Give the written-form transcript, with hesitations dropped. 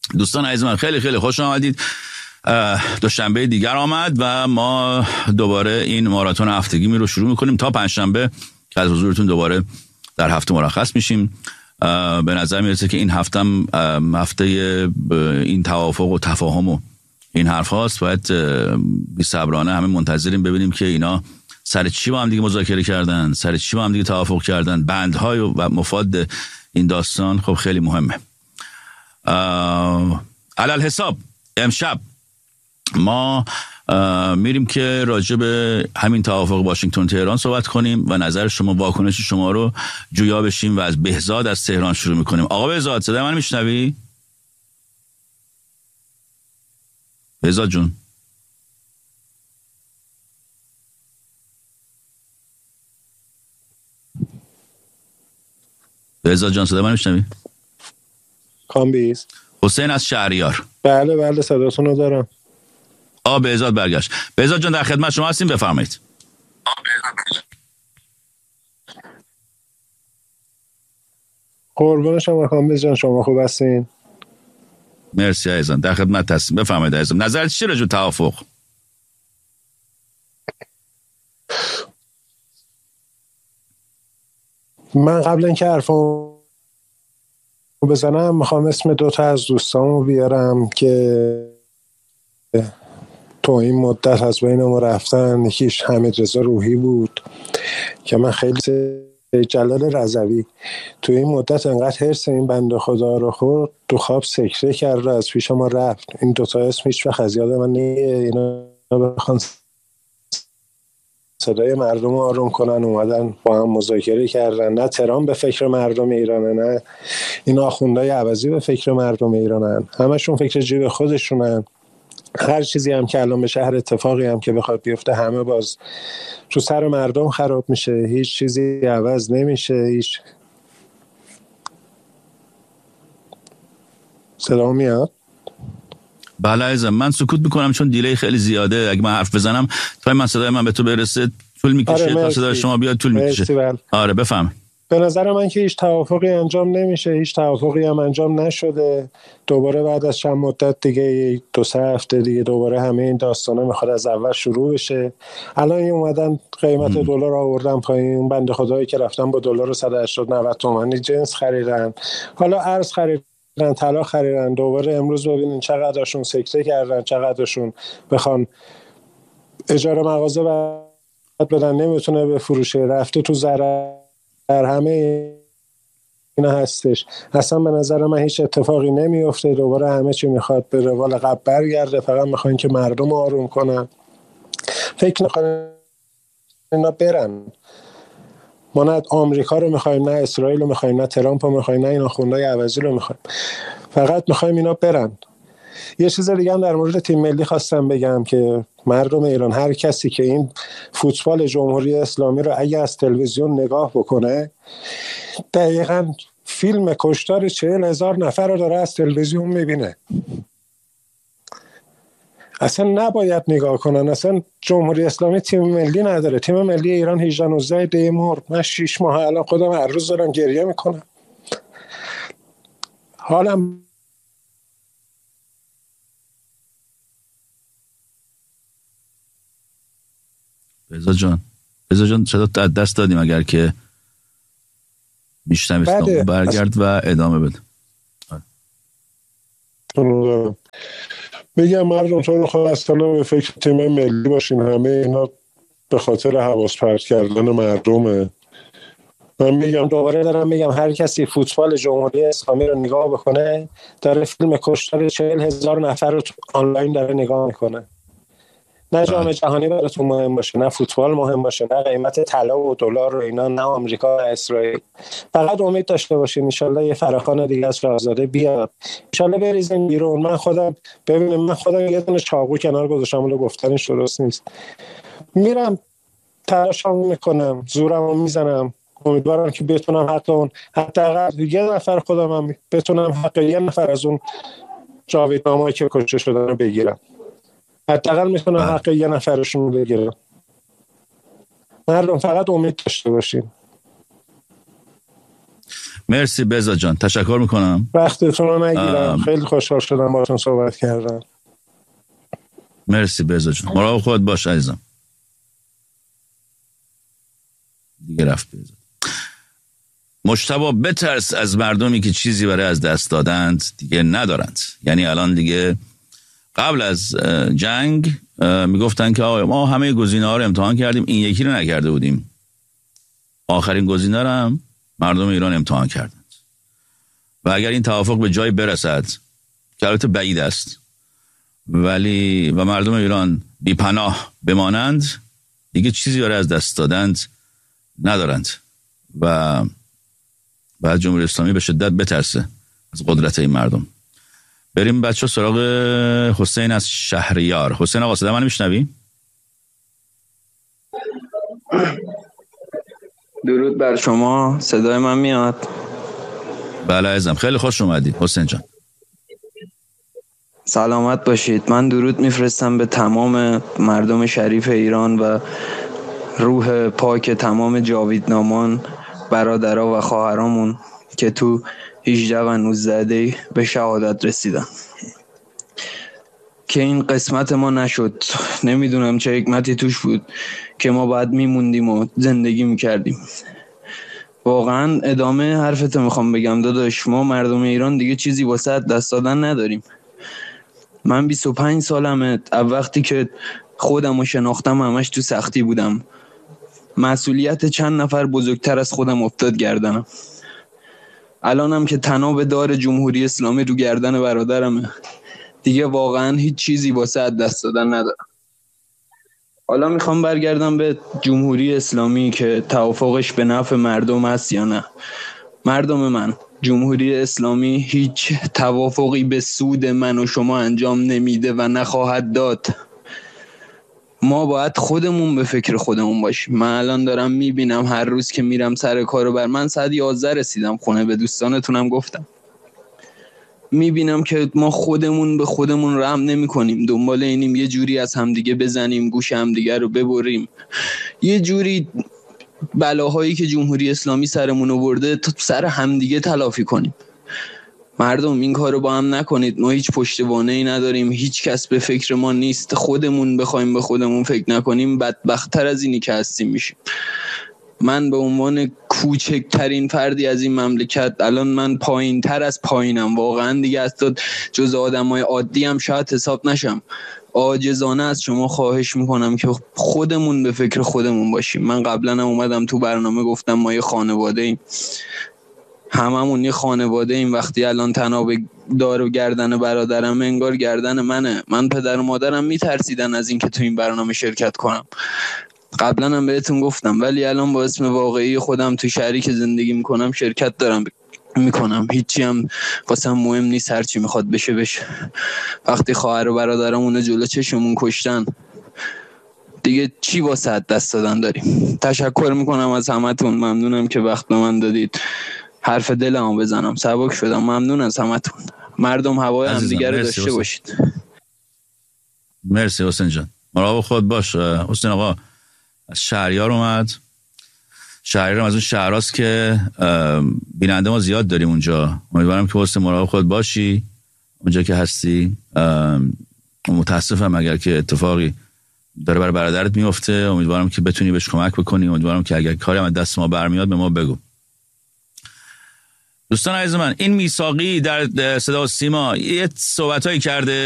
دوستان عزیز من خیلی خیلی خوش آمدید. دوشنبه دیگر آمد و ما دوباره این ماراتون هفتگی رو شروع میکنیم تا پنجشنبه که از حضورتون دوباره در هفته مرخص میشیم. به نظر میرسه که این هفته هفته این توافق و تفاهم و این حرف هاست. باید بی صبرانه همه منتظریم ببینیم که اینا سر چی با هم دیگه مذاکره کردن، سر چی با هم دیگه توافق کردن، بندهای و مفاد این داستان خب خیلی مهمه. علل حساب امشب ما میریم که راجع به همین توافق واشنگتن تهران صحبت کنیم و نظر شما، واکنش شما رو جویا بشیم و از بهزاد از تهران شروع میکنیم. آقا بهزاد صدای من میشنوی؟ بهزاد جون بهزاد جان صدای من میشنوی؟ کامبیز حسین از شهریار. بله صداتون رو دارم. بهزاد برگشت. بهزاد جان در خدمت شما هستیم، بفرمایید. قربون شما کامبیز جان، شما خوب هستین؟ مرسی عزیزم، در خدمت هستیم، بفرمایید عزیزم. نظرت چیه راجع به توافق؟ من قبل اینکه حرفمو بزنم میخوام اسم 2 تا از دوستامو بیارم که تو این مدت از بین ما رفتن. یکیش حمیدرضا روحی بود که من خیلی جلال رضوی تو این مدت انقدر حرص این بنده خدا رو خورد، تو خواب سکته کرد و از پیش ما رفت. این 2 تا اسم هیچ وقت از یاد من اینا بخوان صدای مردم رو آروم کنن، اومدن با هم مذاکره کردن. نه ترامپ به فکر مردم ایرانه، نه این آخوندهای عوضی به فکر مردم ایرانن، همشون فکر جیب خودشونن. هر چیزی هم که الان به شهر اتفاقی هم که بخواد بیفته همه باز تو سر مردم خراب میشه، هیچ چیزی عوض نمیشه. هیچ صدا میاد؟ بله عزیزم، من سکوت میکنم چون دیلی خیلی زیاده. اگه من حرف بزنم تا من صدای من به تو برسه طول میکشه، تا صدای شما بیاد طول میکشه. آره بفهم. به نظر من که هیچ توافقی انجام نمیشه، هیچ توافقی هم انجام نشده. دوباره بعد از چند مدت دیگه 2-3 هفته دیگه دوباره همه این داستانا میخواد از اول شروع بشه. الان اومدن قیمت دلار آوردن پایین، بنده خدایی که رفتن با دلار 180-90 تومانی جنس خریدن، حالا ارز خریدن، طلا خریدن. دوباره امروز ببینین چقدرشون سکته کردن، چقدرشون بخوان اجاره مغازه بدن نمیتونه بفروشه، رفته تو ضرر. در همه اینا هستش. اصلا به نظر من هیچ اتفاقی نمیفته. دوباره همه چی میخواد به روال قبل برگرده. فقط میخوان که مردم آروم کنن، فکر نکنن اینا برن. ما نه آمریکا رو میخوایم، نه اسرائیل رو میخوایم، نه ترامپ رو میخوایم، نه این آخوندهای عوضی رو میخوایم. فقط میخوایم اینا برن. یه چیز دیگه هم در مورد تیم ملی خواستم بگم که مردم ایران، هر کسی که این فوتبال جمهوری اسلامی رو اگه از تلویزیون نگاه بکنه، دقیقاً فیلم کشتار 40,000 نفر رو داره از تلویزیون میبینه. اصلا نباید نگاه کنن. اصلا جمهوری اسلامی تیم ملی نداره. تیم ملی ایران 18-19 دی مرد. من 6 ماه الان خودم هر روز دارم گریه میکنم. حالم بهزاد جان چرا دست دادیم؟ اگر که میشنوید برگرد و ادامه بده. بگم مردم تو رو خواستن به فکر تیم ملی باشین. همه اینا به خاطر حواس پرت کردن مردمه. من میگم دوباره دارم میگم هر کسی فوتبال جمهوری اسلامی رو نگاه بکنه داره فیلم کشتار 40,000 نفر رو آنلاین داره نگاه میکنه. نه جام جهانی براتون مهم باشه، نه فوتبال مهم باشه، نه قیمت طلا و دلار و اینا، نه آمریکا، نه اسرائیل. فقط امید داشته باشین ان شاءالله یه فراخوان دیگه از شاهزاده بیاد، ان شاءالله بریزیم بیرون. من خودم یه دونه چاقو کنار گذاشتم، ولی گفتنش درست نیست. میرم تلاشمو میکنم، زورمو میزنم، امیدوارم که بتونم حداقل یه نفر خودم بتونم حق یه نفر از اون جاویدنامه‌ای که کشته شدن رو بگیرم. حداقل میتونم حق یه نفرشون رو بگیرم. مردم فقط امید داشته باشین. مرسی بهزاد جان، تشکر میکنم. وقتتون رو نگیرم، خیلی خوشحال شدم باهاتون صحبت کردم. مرسی بهزاد جان، مراقب خودت باش عزیزم. دیگه رفت بهزاد. مجتبی بترس از مردمی که چیزی برای از دست دادند دیگه ندارند. یعنی الان دیگه، قبل از جنگ میگفتن که آقا ما همه گزینه‌ها رو امتحان کردیم، این یکی رو نکرده بودیم. آخرین گزینه رو هم مردم ایران امتحان کردند و اگر این توافق به جای برسد که البته بعید است، ولی و مردم ایران بی پناه بمانند، دیگه چیزی برای از دست دادند ندارند و بعد جمهوری اسلامی به شدت بترسه از قدرت این مردم. بریم بچه سراغ حسین از شهریار. حسین آقا صدا من میشنوی؟ درود بر شما، صدای من میاد؟ بله عزیزم، خیلی خوش اومدید حسین جان. سلامت باشید. من درود میفرستم به تمام مردم شریف ایران و روح پاک تمام جاویدنامان، برادرها و خواهرامون که تو 18 و 19 به شهادت رسیدن. که این قسمت ما نشد، نمیدونم چه حکمتی توش بود که ما باید میموندیم و زندگی میکردیم. واقعا ادامه حرفتو میخوام بگم داداش، ما مردم ایران دیگه چیزی واسه دست دادن نداریم. من 25 سالمه، وقتی که خودم رو شناختم همش تو سختی بودم. مسئولیت چند نفر بزرگتر از خودم افتاد گردنم. الانم که طناب دار جمهوری اسلامی رو گردن برادرمه، دیگه واقعا هیچ چیزی واسه دست دادن ندارم. حالا میخوام برگردم به جمهوری اسلامی که توافقش به نفع مردم هست یا نه. مردم من، جمهوری اسلامی هیچ توافقی به سود من و شما انجام نمیده و نخواهد داد. ما باید خودمون به فکر خودمون باشیم. من الان دارم میبینم هر روز که میرم سر کارو، من ساعت 11 رسیدم خونه، به دوستانتونم گفتم. میبینم که ما خودمون به خودمون رحم نمی کنیم، دنبال اینیم یه جوری از همدیگه بزنیم، گوش همدیگه رو ببریم، یه جوری بلاهایی که جمهوری اسلامی سرمون آورده سر همدیگه تلافی کنیم. مردم این کارو با هم نکنید. ما هیچ پشتوانه‌ای نداریم، هیچ کس به فکر ما نیست. خودمون بخوایم به خودمون فکر نکنیم بدبخت‌تر از اینی که هستیم میشیم. من به عنوان کوچکترین فردی از این مملکت، الان من پایین تر از پایینم، واقعا دیگه از جز آدمای عادی هم شاید حساب نشم. عاجزانه از شما خواهش میکنم که خودمون به فکر خودمون باشیم. من قبلا هم اومدم تو برنامه گفتم ما یه خانواده ایم، هممون یه خانواده ایم. وقتی الان طناب دار و گردن برادرم، انگار گردن منه. من پدر و مادرم میترسیدن از این که تو این برنامه شرکت کنم، قبلا هم بهتون گفتم، ولی الان با اسم واقعی خودم تو شهری که زندگی میکنم شرکت دارم میکنم. هیچی هم واسم مهم نیست، هرچی میخواد بشه. وقتی خواهر و برادرمون جلو چشمون کشتن، دیگه چی واسه دست دادن داریم؟ تشکر میکنم از همتون، ممنونم که وقت به من دادید حرف دلمو بزنم، سبک شدم. ممنون از همتون. مردم هوای همدیگه رو داشته باشید. مرسی حسین جان، مراقب خود باش. حسین آقا از شهریار اومد. شهریار از اون شهراست که بیننده ما زیاد داریم اونجا. امیدوارم که حسین مراقب خود باشی اونجا که هستی. متاسفم اگر که اتفاقی داره برای برادرت میفته. امیدوارم که بتونی بهش کمک بکنی. امیدوارم که اگر کاری هم دست ما برمیاد به ما بگو. دوستان عزیز من، این میثاقی در صدا و سیما یه صحبتایی کرده